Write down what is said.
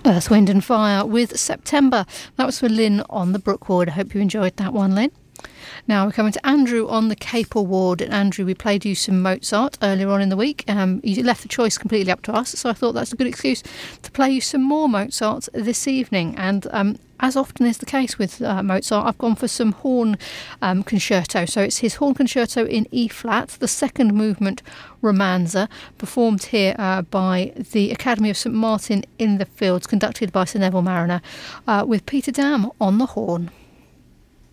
Earth, Wind and Fire with September. That was for Lynn on the Brookwood. I hope you enjoyed that one, Lynn. Now we're coming to Andrew on the Capel Ward. And Andrew, we played you some Mozart earlier on in the week. You left the choice completely up to us, so I thought that's a good excuse to play you some more Mozart this evening. And as often is the case with Mozart, I've gone for some horn concerto. So it's his horn concerto in E-flat, the second movement Romanza, performed here by the Academy of St Martin in the Fields, conducted by Sir Neville Marriner, with Peter Dam on the horn.